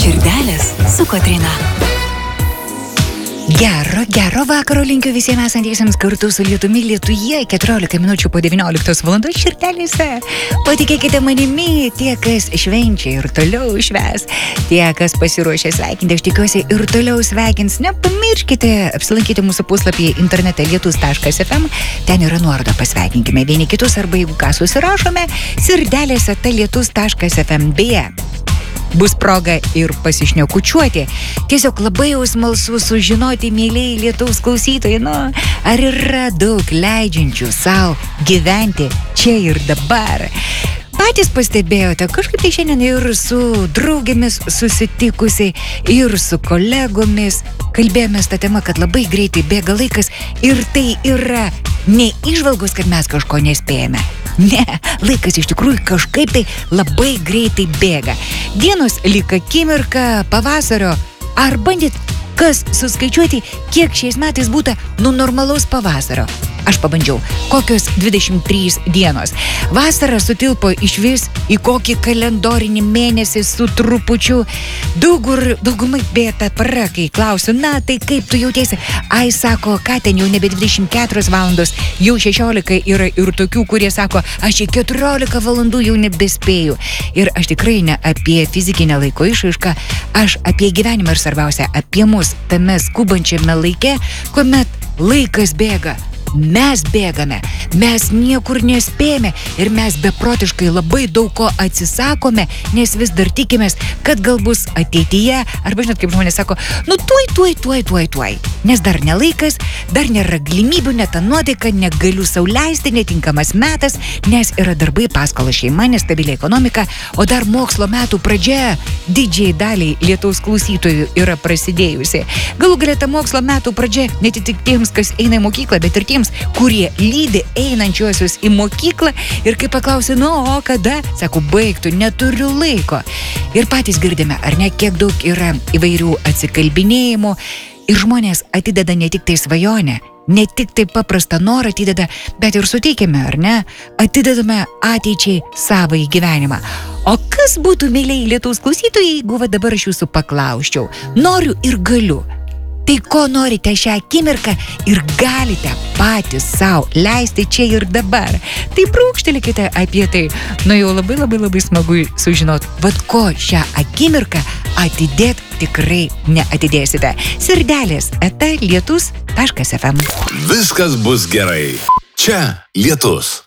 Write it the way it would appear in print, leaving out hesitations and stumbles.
Širdelės su Kotryna. Gero vakaro linkiu visiems esantiesiems kartu su lietumi Lietuje 14 minučių po 19 valandos širdelėse. Patikėkite manimi, tie, kas švenčia ir toliau švęs, tie, kas pasiruošė sveikinti, aš tikiuosi ir toliau sveikins. Nepamirškite apsilankyti mūsų puslapyje internete lietus.fm, ten yra nuoroda, pasveikinkime vieni kitus arba jeigu ką susirašome, širdelėse lietus.fm. Beje, bus proga ir pasišnekučiuoti. Tiesiog labai jau smalsu sužinoti, mėlyjei Lietaus klausytojai, ar yra daug leidžiančių savo gyventi čia ir dabar. Patys pastebėjote, kažkaip tai šiandien ir su draugėmis susitikusiai, ir su kolegomis kalbėjomės tą temą, kad labai greitai bėga laikas ir tai yra ne įžvalgos, kad mes kažko nespėjame. Ne, laikas iš tikrųjų kažkaip tai labai greitai bėga. Dienos lyg akimirka pavasario. Ar bandėt kas suskaičiuoti, kiek šiais metais būta normalaus pavasario? Aš pabandžiau, kokios 23 dienos. Vasara sutilpo išvis į kokį kalendorinį mėnesį su trupučiu. Daugumai bėta para, kai klausiu, tai kaip tu jautiesi? Ai, sako, ką ten jau nebe 24 valandos, jau 16 yra ir tokių, kurie sako, aš į 14 valandų jau nebespėju. Ir aš tikrai ne apie fizikinę laiko išraišką, aš apie gyvenimą ir svarbiausia, apie mus tame skubančiame laike, kuomet laikas bėga. Mes bėgame, mes niekur nespėjame ir mes beprotiškai labai daug ko atsisakome, nes vis dar tikimės, kad gal bus ateityje, arba žinot, kaip žmonės sako, tuoj, nes dar ne laikas, dar nėra galimybių, net ta nuotaika, negaliu sau leisti, netinkamas metas, nes yra darbai, paskola šeima, nestabili ekonomika, o dar mokslo metų pradžia didžiai daliai Lietaus klausytojų yra prasidėjusi. Galų galia ta mokslo metų pradžia ne tik tiems, kas eina į mokyklą, bet ir tiems, kurie lydi einančiuosius į mokyklą ir kai paklausė, o kada, sako, baigtų, neturiu laiko. Ir patys girdime, ar ne, kiek daug yra įvairių atsikalbinėjimų ir žmonės atideda ne tik tai svajonę, ne tik tai paprastą norą atideda, bet ir suteikime, ar ne, atidedame ateičiai savąjį gyvenimą. O kas būtų, mėlyjei Lietaus klausytojai, jeigu dabar aš jūsų paklausčiau? Noriu ir galiu. Tai ko norite šią akimirką ir galite patys savo leisti čia ir dabar. Tai brūkštelėkite apie tai. Jau labai smagu sužinot, ko šią akimirką atidėt tikrai neatidėsite. Širdelės @lietus.fm. Viskas bus gerai. Čia Lietus.